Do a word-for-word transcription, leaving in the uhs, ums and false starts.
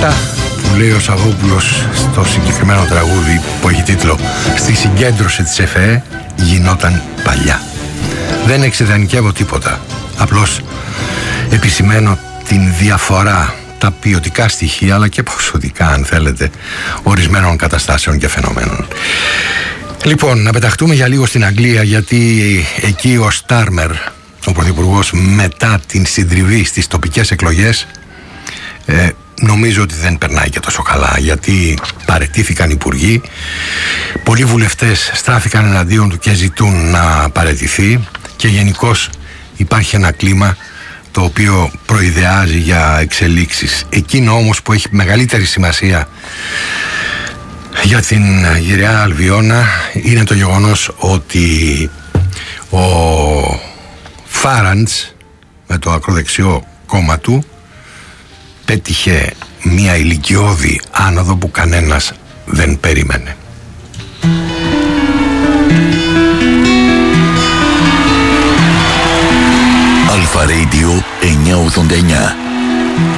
Αυτά που λέει ο Σαββόπουλος στο συγκεκριμένο τραγούδι που έχει τίτλο «Στη συγκέντρωση της ΕΦΕ γινόταν παλιά». Δεν εξειδανικεύω τίποτα, απλώς επισημαίνω την διαφορά, τα ποιοτικά στοιχεία αλλά και ποσοτικά, αν θέλετε, ορισμένων καταστάσεων και φαινομένων. Λοιπόν, να πεταχτούμε για λίγο στην Αγγλία, γιατί εκεί ο Στάρμερ, ο πρωθυπουργός, μετά την συντριβή στις τοπικές εκλογές, ε, νομίζω ότι δεν περνάει και τόσο καλά, γιατί παραιτήθηκαν υπουργοί, πολλοί βουλευτές στράφηκαν εναντίον του και ζητούν να παραιτηθεί και γενικώς υπάρχει ένα κλίμα το οποίο προειδεάζει για εξελίξεις. Εκείνο όμως που έχει μεγαλύτερη σημασία για την γυραιά Αλβιώνα είναι το γεγονός ότι ο Φάραντς με το ακροδεξιό κόμμα του πέτυχε μια ηλικιώδη άνοδο που κανένας δεν περίμενε. Αλφα Radio εννιακόσια ογδόντα εννιά.